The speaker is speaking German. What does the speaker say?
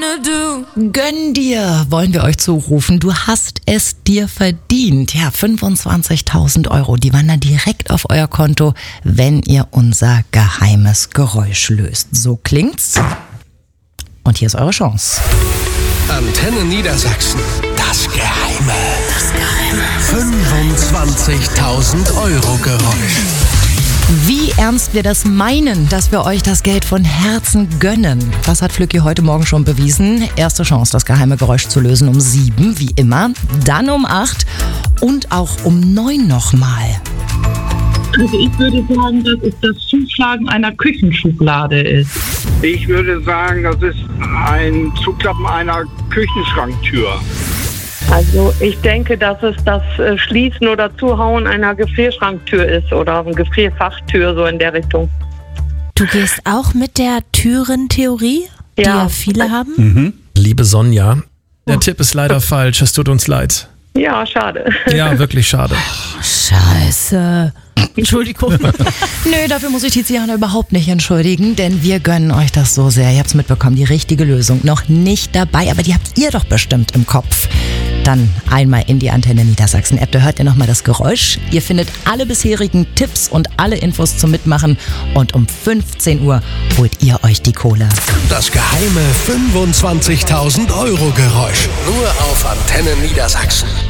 Gönn dir, wollen wir euch zurufen. Du hast es dir verdient. Ja, 25.000 Euro, die wandern direkt auf euer Konto, wenn ihr unser geheimes Geräusch löst. So klingt's. Und hier ist eure Chance. Antenne Niedersachsen. Das Geheime. 25.000 Euro Geräusch. Wie ernst wir das meinen, dass wir euch das Geld von Herzen gönnen. Das hat Flücki heute Morgen schon bewiesen. Erste Chance, das geheime Geräusch zu lösen um 7, wie immer. Dann um 8 und auch um 9 nochmal. Also ich würde sagen, dass es das Zuschlagen einer Küchenschublade ist. Ich würde sagen, das ist ein Zuklappen einer Küchenschranktür. Also ich denke, dass es das Schließen oder Zuhauen einer Gefrierschranktür ist oder eine Gefrierfachtür, so in der Richtung. Du gehst auch mit der Türentheorie, die ja viele haben? Mhm. Liebe Sonja, der Tipp ist leider falsch, es tut uns leid. Ja, schade. Ja, wirklich schade. Scheiße. Entschuldigung. Nö, dafür muss ich Tiziana überhaupt nicht entschuldigen, denn wir gönnen euch das so sehr. Ihr habt's mitbekommen, die richtige Lösung noch nicht dabei, aber die habt ihr doch bestimmt im Kopf. Dann einmal in die Antenne Niedersachsen App, da hört ihr nochmal das Geräusch. Ihr findet alle bisherigen Tipps und alle Infos zum Mitmachen und um 15 Uhr holt ihr euch die Kohle. Das geheime 25.000 Euro Geräusch. Nur auf Antenne Niedersachsen.